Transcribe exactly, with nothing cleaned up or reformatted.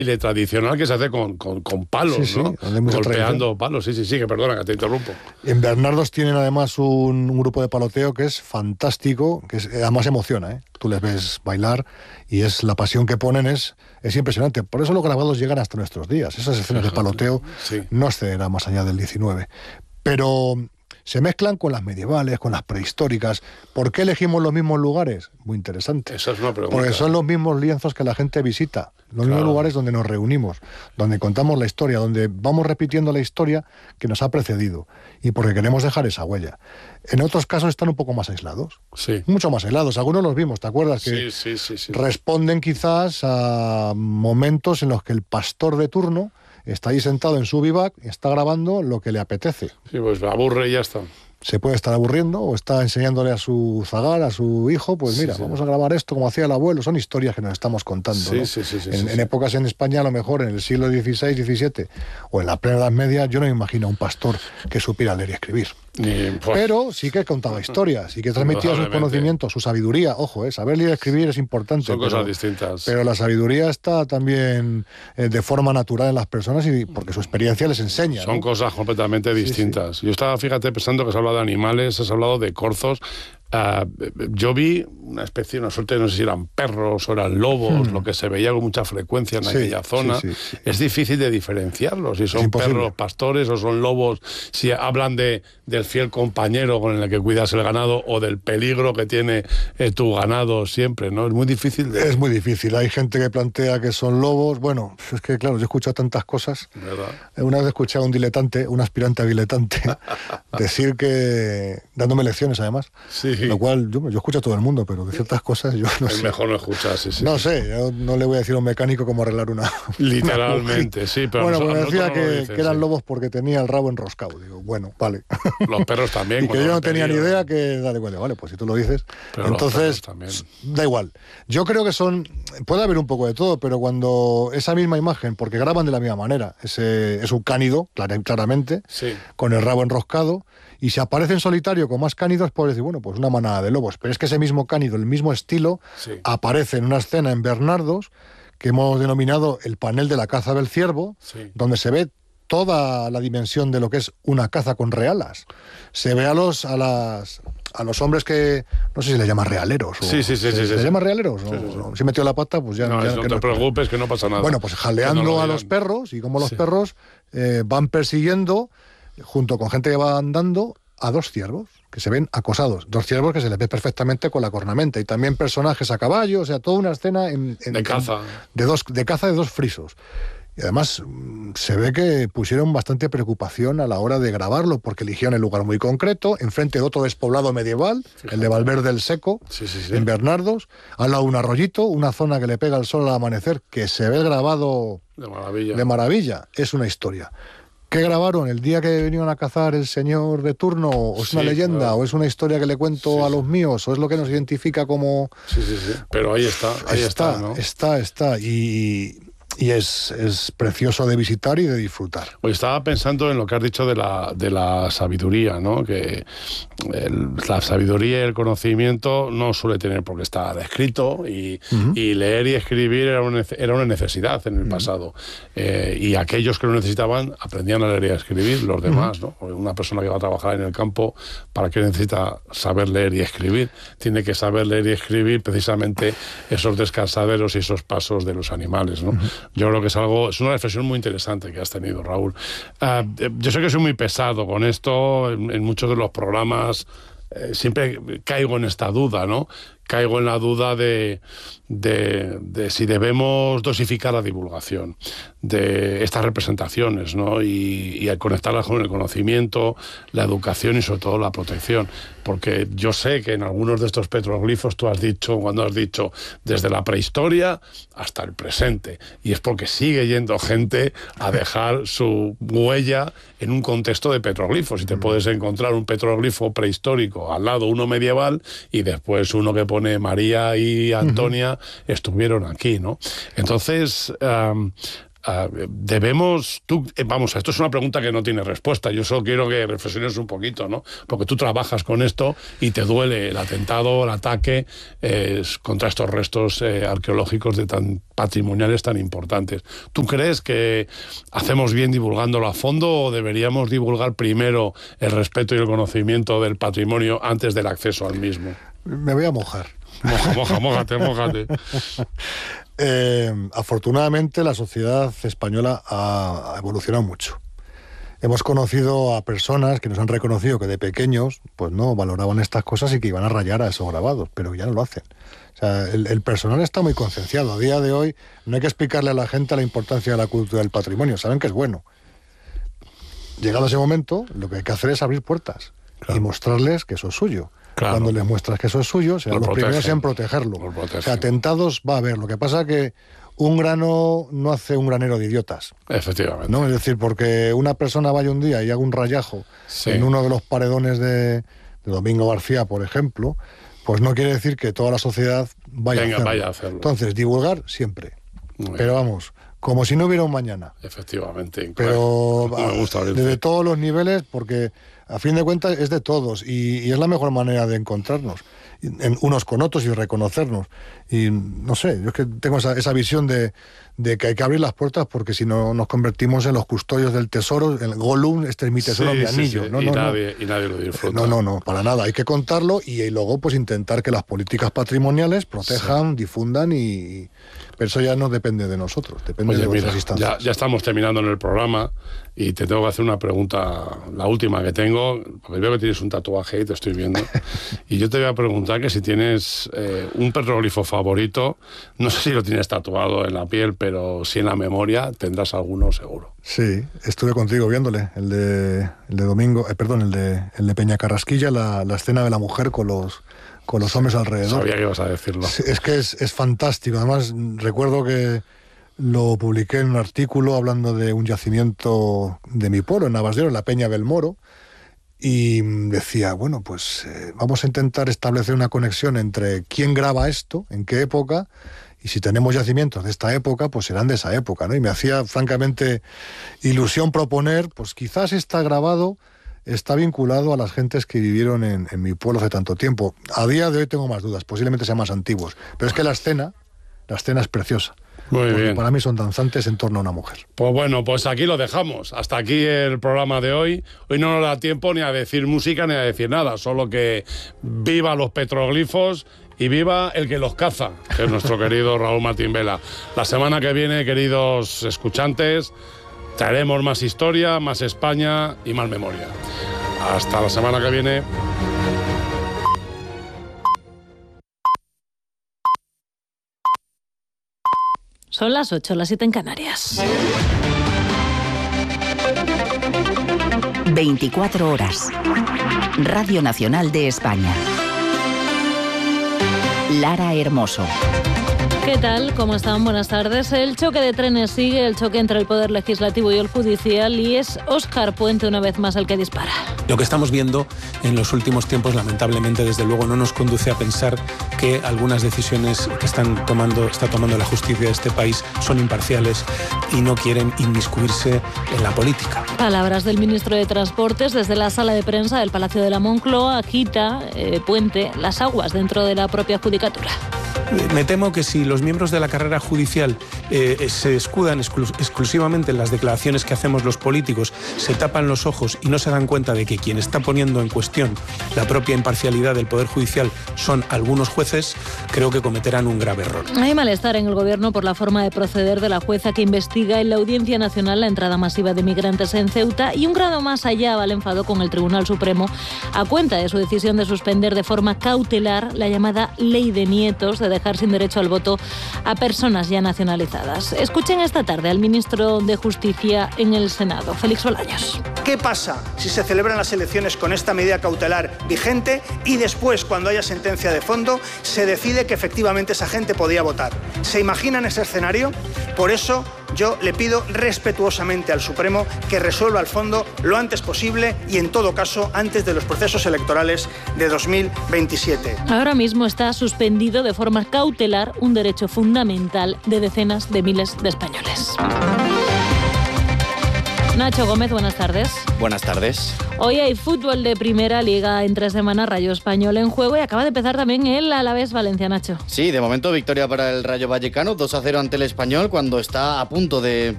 baile tradicional que se hace con, con, con palos, sí, sí, ¿no? Golpeando tradición. palos, sí, sí, sí, que perdona, que te interrumpo. En Bernardos tienen además un, un grupo de paloteo que es fantástico, que es, además emociona, ¿eh? Tú les ves bailar y es la pasión que ponen es, es impresionante. Por eso los grabados llegan hasta nuestros días. Esas escenas de paloteo sí. no excederán más allá del diecinueve. Pero se mezclan con las medievales, con las prehistóricas. ¿Por qué elegimos los mismos lugares? Muy interesante. Esa es una pregunta. Porque son los mismos lienzos que la gente visita, los Claro. mismos lugares donde nos reunimos, donde contamos la historia, donde vamos repitiendo la historia que nos ha precedido y porque queremos dejar esa huella. En otros casos están un poco más aislados, Sí. mucho más aislados. Algunos los vimos, ¿te acuerdas? Que Sí, sí, sí, sí. responden quizás a momentos en los que el pastor de turno está ahí sentado en su vivac y está grabando lo que le apetece. Sí, pues aburre y ya está. Se puede estar aburriendo o está enseñándole a su zagar, a su hijo, pues mira, Sí, sí. vamos a grabar esto como hacía el abuelo. Son historias que nos estamos contando, Sí, ¿no? sí, sí, sí, en, sí, en sí. épocas en España, a lo mejor en el siglo dieciséis, diecisiete o en la plena Edad Media, yo no me imagino a un pastor que supiera leer y escribir. Ni, pues, Pero sí que contaba historias, sí que transmitía sus Indudablemente. conocimientos, su sabiduría. Ojo, ¿eh? Saber leer y escribir es importante. son pero, cosas distintas. Pero la sabiduría está también eh, de forma natural en las personas y porque su experiencia les enseña. Son ¿no? cosas completamente Sí, distintas. Yo estaba, fíjate, pensando que has hablado de animales, has hablado de corzos. Uh, yo vi una especie, una suerte, no sé si eran perros o eran lobos, Hmm. lo que se veía con mucha frecuencia en Sí, aquella zona. sí, sí, sí. Es difícil de diferenciarlos, si son imposible. perros pastores o son lobos, si hablan de, del fiel compañero con el que cuidas el ganado o del peligro que tiene eh, tu ganado siempre, ¿no? Es muy difícil de... Es muy difícil. Hay gente que plantea que son lobos. Bueno, es que claro, yo he escuchado tantas cosas. ¿Verdad? Una vez escuché a un diletante, un aspirante a diletante, decir que, dándome lecciones además, Sí. lo cual yo, yo escucho a todo el mundo, pero de ciertas cosas yo no Es sé. mejor no escuchar, sí, sí. No sé, yo no le voy a decir a un mecánico cómo arreglar una... Literalmente, una sí, pero bueno, a pues nosotros decía no que, lo dicen, que eran sí. lobos porque tenía el rabo enroscado. Digo, bueno, vale. Los perros también. Y que cuando yo no han tenía ni tenido- idea que... Dale, vale, vale, pues si tú lo dices. Pero los Entonces, perros también. da igual. Yo creo que son... Puede haber un poco de todo, pero cuando esa misma imagen, porque graban de la misma manera, ese, es un cánido, clar- claramente, Sí. con el rabo enroscado, y si aparece en solitario con más cánidos, puedes decir, bueno, pues una manada de lobos. Pero es que ese mismo cánido, el mismo estilo, Sí. aparece en una escena en Bernardos, que hemos denominado el panel de la caza del ciervo, Sí. donde se ve toda la dimensión de lo que es una caza con realas. Se ve a los, a las, a los hombres que, no sé si les llama realeros. O, Sí, sí, sí, ¿se, sí, ¿se sí, les sí. llama realeros? Sí, O- sí, sí. o si metió la pata, pues ya... No, ya eso no que te no- preocupes, que no pasa nada. Bueno, pues Que jaleando no lo a digan. los perros, y como los Sí. perros eh, van persiguiendo, junto con gente que va andando, a dos ciervos que se ven acosados. Dos ciervos que se les ve perfectamente con la cornamenta. Y también personajes a caballo, o sea, toda una escena en, en- De caza. en- de, dos, de caza de dos frisos. Y además mm, se ve que pusieron bastante preocupación a la hora de grabarlo, porque eligieron el lugar muy concreto, enfrente de otro despoblado medieval, el de Valverde el Seco, Sí, sí, sí. en Bernardos, al lado un arroyito, una zona que le pega el sol al amanecer, que se ve grabado De maravilla. de maravilla. Es una historia. ¿Qué grabaron el día que vinieron a cazar el señor de turno? ¿O es Sí, una leyenda? claro. ¿O es una historia que le cuento Sí, a sí. los míos? ¿O es lo que nos identifica como...? Sí, sí, sí. Pero ahí está, ahí está, ¿no? Está, está. Y, y es, es precioso de visitar y de disfrutar. Pues estaba pensando en lo que has dicho de la, de la sabiduría, ¿no? Que el- la sabiduría y el conocimiento no suele tener porque está escrito y, Ujú. y leer y escribir era una, nece- era una necesidad en el pasado. Eh, y aquellos que lo necesitaban aprendían a leer y a escribir, los demás, ¿no? Una persona que va a trabajar en el campo, ¿para qué necesita saber leer y escribir? Tiene que saber leer y escribir precisamente esos descansaderos y esos pasos de los animales, ¿no? Yo creo que es algo, es una reflexión muy interesante que has tenido, Raúl. Ah, eh, yo sé que soy muy pesado con esto, en, en muchos de los programas eh, siempre caigo en esta duda, ¿no? Caigo en la duda de, de, de si debemos dosificar la divulgación de estas representaciones, ¿no? Y, y al conectarlas con el conocimiento, la educación y sobre todo la protección. Porque yo sé que en algunos de estos petroglifos tú has dicho, cuando has dicho desde la prehistoria hasta el presente, y es porque sigue yendo gente a dejar su huella en un contexto de petroglifos. Y te puedes encontrar un petroglifo prehistórico al lado uno medieval y después uno que pone María y Antonia estuvieron aquí, ¿no? Entonces, um, Uh, debemos, tú, eh, vamos, esto es una pregunta que no tiene respuesta, yo solo quiero que reflexiones un poquito, ¿no? Porque tú trabajas con esto y te duele el atentado, el ataque eh, contra estos restos eh, arqueológicos de tan patrimoniales tan importantes. ¿Tú crees que hacemos bien divulgándolo a fondo o deberíamos divulgar primero el respeto y el conocimiento del patrimonio antes del acceso al mismo? Me voy a mojar. Moja, moja, mójate, mójate. Eh, afortunadamente la sociedad española ha evolucionado mucho. Hemos conocido a personas que nos han reconocido que de pequeños pues no valoraban estas cosas y que iban a rayar a esos grabados, pero ya no lo hacen. O sea, el, el personal está muy concienciado. A día de hoy no hay que explicarle a la gente la importancia de la cultura del patrimonio. Saben que es bueno. Llegado ese momento, lo que hay que hacer es abrir puertas, claro, y mostrarles que eso es suyo. Claro. Cuando les muestras que eso es suyo, serán los primeros en protegerlo. O sea, atentados va a haber. Lo que pasa es que un grano no hace un granero de idiotas. Efectivamente. ¿No? Es decir, porque una persona vaya un día y haga un rayajo, sí, en uno de los paredones de, de Domingo García, por ejemplo, pues no quiere decir que toda la sociedad vaya, Venga, a, hacerlo. vaya a hacerlo. Entonces, divulgar siempre. Pero vamos, como si no hubiera un mañana. Efectivamente. Pero me gusta desde todos los niveles, porque a fin de cuentas es de todos y, y es la mejor manera de encontrarnos en unos con otros y reconocernos. Y no sé, yo es que tengo esa, esa visión de, de que hay que abrir las puertas porque si no nos convertimos en los custodios del tesoro, el Gollum, este es mi tesoro, sí, mi sí, anillo. Sí. No, y, no, nadie, no. y nadie lo disfruta. No, no, no, para nada. Hay que contarlo y, y luego pues intentar que las políticas patrimoniales protejan, sí, difundan y... Pero eso ya no depende de nosotros, depende Oye, de mira, otras instancias. Ya, ya estamos terminando en el programa y te tengo que hacer una pregunta, la última que tengo, porque veo que tienes un tatuaje y te estoy viendo. Y yo te voy a preguntar que si tienes eh, un petroglifo favorito, no sé si lo tienes tatuado en la piel, pero si en la memoria tendrás alguno seguro. Sí, estuve contigo viéndole, el de, el de Domingo, eh, perdón, el de, el de Peña Carrasquilla, la, la escena de la mujer con los... con los hombres alrededor. Sabía que ibas a decirlo. Es que es, es fantástico. Además, recuerdo que lo publiqué en un artículo hablando de un yacimiento de mi pueblo, en Navasdero, en la Peña del Moro, y decía, bueno, pues eh, vamos a intentar establecer una conexión entre quién graba esto, en qué época, y si tenemos yacimientos de esta época, pues serán de esa época, ¿no? Y me hacía, francamente, ilusión proponer, pues quizás está grabado... está vinculado a las gentes que vivieron en, en mi pueblo hace tanto tiempo. A día de hoy tengo más dudas, posiblemente sean más antiguos. Pero es que la escena, la escena es preciosa. Muy bien. Para mí son danzantes en torno a una mujer. Pues bueno, pues aquí lo dejamos. Hasta aquí el programa de hoy. Hoy no nos da tiempo ni a decir música ni a decir nada, solo que viva los petroglifos y viva el que los caza, que es nuestro querido Raúl Martín Vela. La semana que viene, queridos escuchantes, traeremos más historia, más España y más memoria. Hasta la semana que viene. Son las ocho, las siete en Canarias. veinticuatro horas. Radio Nacional de España. Lara Hermoso. ¿Qué tal? ¿Cómo están? Buenas tardes. El choque de trenes sigue, el choque entre el Poder Legislativo y el Judicial, y es Óscar Puente una vez más el que dispara. Lo que estamos viendo en los últimos tiempos, lamentablemente, desde luego, no nos conduce a pensar que algunas decisiones que están tomando, está tomando la justicia de este país son imparciales y no quieren inmiscuirse en la política. Palabras del ministro de Transportes desde la sala de prensa del Palacio de la Moncloa. Agita eh, Puente las aguas dentro de la propia judicatura. Me temo que si los miembros de la carrera judicial eh, se escudan exclu- exclusivamente en las declaraciones que hacemos los políticos, se tapan los ojos y no se dan cuenta de que quien está poniendo en cuestión la propia imparcialidad del Poder Judicial son algunos jueces, creo que cometerán un grave error. Hay malestar en el Gobierno por la forma de proceder de la jueza que investiga en la Audiencia Nacional la entrada masiva de migrantes en Ceuta, y un grado más allá va el enfado con el Tribunal Supremo a cuenta de su decisión de suspender de forma cautelar la llamada Ley de Nietos, de dejar sin derecho al voto a personas ya nacionalizadas. Escuchen esta tarde al ministro de Justicia en el Senado, Félix Bolaños. ¿Qué pasa si se celebran las elecciones con esta medida cautelar vigente y después, cuando haya sentencia de fondo, se decide que efectivamente esa gente podía votar? ¿Se imaginan ese escenario? Por eso yo le pido respetuosamente al Supremo que resuelva el fondo lo antes posible y, en todo caso, antes de los procesos electorales de dos mil veintisiete. Ahora mismo está suspendido de forma cautelar un derecho fundamental de decenas de miles de españoles. Nacho Gómez, buenas tardes. Buenas tardes. Hoy hay fútbol de Primera Liga en tres semanas, Rayo Español en juego y acaba de empezar también el Alavés Valencia, Nacho. Sí, de momento victoria para el Rayo Vallecano, dos a cero ante el Español cuando está a punto de